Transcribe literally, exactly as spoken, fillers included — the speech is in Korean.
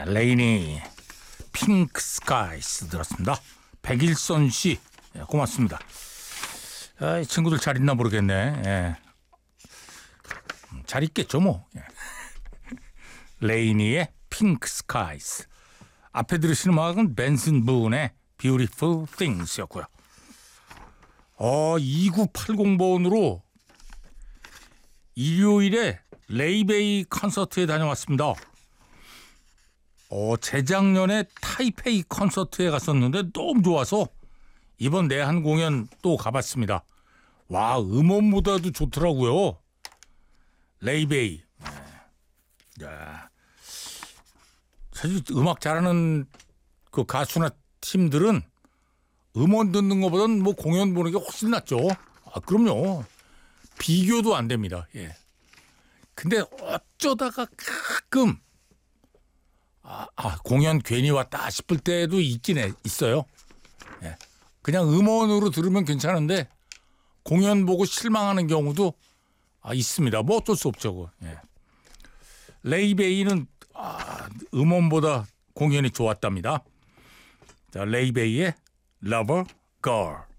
네, 레이니 핑크 스카이스 들었습니다. 백일선 씨, 예, 고맙습니다. 아, 이 친구들 잘 있나 모르겠네. 예. 잘 있겠죠 뭐. 예. 레이니의 핑크 스카이스. 앞에 들으시는 음악은 벤슨 부운의 Beautiful Things였고요. 어, 이구팔공 번으로 일요일에 레이베이 콘서트에 다녀왔습니다. 어, 재작년에 타이페이 콘서트에 갔었는데 너무 좋아서 이번 내한 공연 또 가봤습니다. 와, 음원보다도 좋더라고요. 레이베이. 네. 사실 음악 잘하는 그 가수나 팀들은 음원 듣는 것보다는 뭐 공연 보는 게 훨씬 낫죠. 아, 그럼요. 비교도 안 됩니다. 예. 근데 어쩌다가 가끔 아, 아, 공연 괜히 왔다 싶을 때도 있긴 해, 있어요. 예. 그냥 음원으로 들으면 괜찮은데 공연 보고 실망하는 경우도 아, 있습니다. 뭐 어쩔 수 없죠. 예. 레이베이는 아, 음원보다 공연이 좋았답니다. 자, 레이베이의 Lover Girl.